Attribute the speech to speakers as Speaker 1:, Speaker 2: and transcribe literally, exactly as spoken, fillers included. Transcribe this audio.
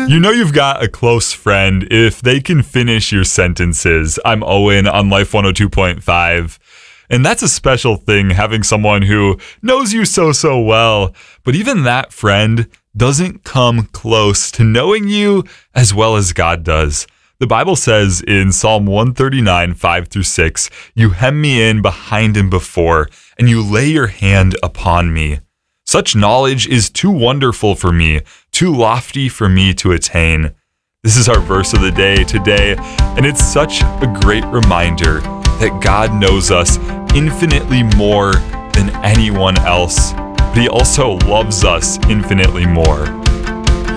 Speaker 1: You know you've got a close friend if they can finish your sentences. I'm Owen on Life one oh two point five. And that's a special thing, having someone who knows you so, so well. But even that friend doesn't come close to knowing you as well as God does. The Bible says in Psalm one thirty-nine, five through six, "You hem me in behind and before, and you lay your hand upon me. Such knowledge is too wonderful for me, too lofty for me to attain." This is our verse of the day today, and it's such a great reminder that God knows us infinitely more than anyone else, but He also loves us infinitely more.